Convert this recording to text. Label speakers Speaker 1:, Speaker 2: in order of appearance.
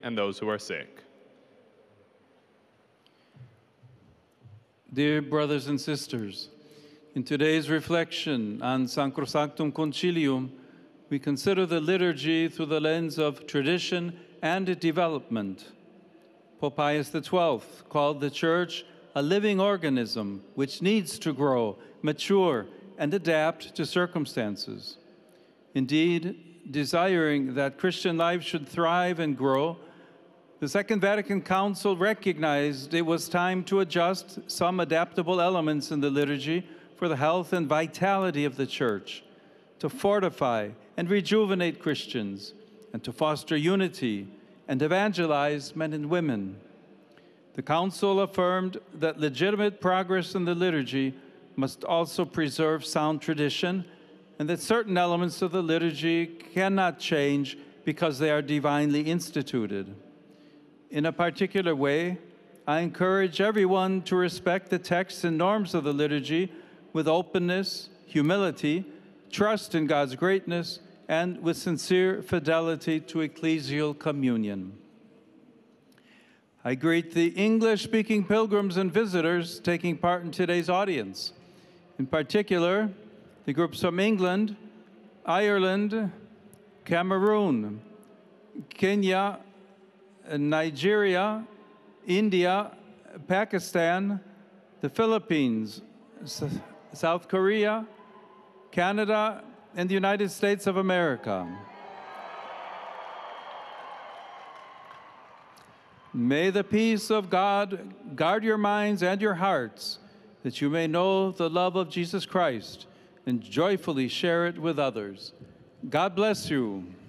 Speaker 1: and those who are sick.
Speaker 2: Dear brothers and sisters, in today's reflection on Sacrosanctum Concilium, we consider the liturgy through the lens of tradition and development. Pope Pius XII called the Church a living organism which needs to grow, mature, and adapt to circumstances. Indeed, desiring that Christian life should thrive and grow, the Second Vatican Council recognized it was time to adjust some adaptable elements in the liturgy for the health and vitality of the Church, to fortify and rejuvenate Christians, and to foster unity and evangelize men and women. The Council affirmed that legitimate progress in the liturgy must also preserve sound tradition, and that certain elements of the liturgy cannot change because they are divinely instituted. In a particular way, I encourage everyone to respect the texts and norms of the liturgy with openness, humility, trust in God's greatness, and with sincere fidelity to ecclesial communion. I greet the English-speaking pilgrims and visitors taking part in today's audience. In particular, the groups from England, Ireland, Cameroon, Kenya, Nigeria, India, Pakistan, the Philippines, South Korea, Canada, and the United States of America. May the peace of God guard your minds and your hearts, that you may know the love of Jesus Christ and joyfully share it with others. God bless you.